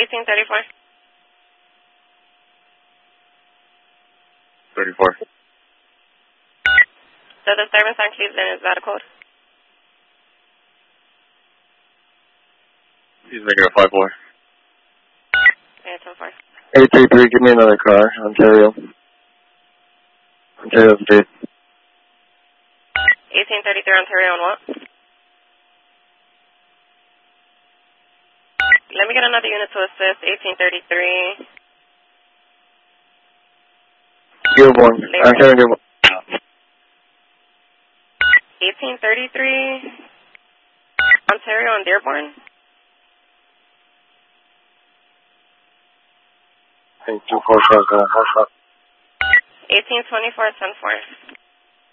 1834. 34. The disturbance on Cleveland, is that a code? He's making a 5-4. Okay, 10-4. 833, give me another car, Ontario. Ontario State. 1833 Ontario on what? Let me get another unit to assist. 1833. Dearborn. Ontario Dearborn. 1833 Ontario on Dearborn. 244, 1824 10-4.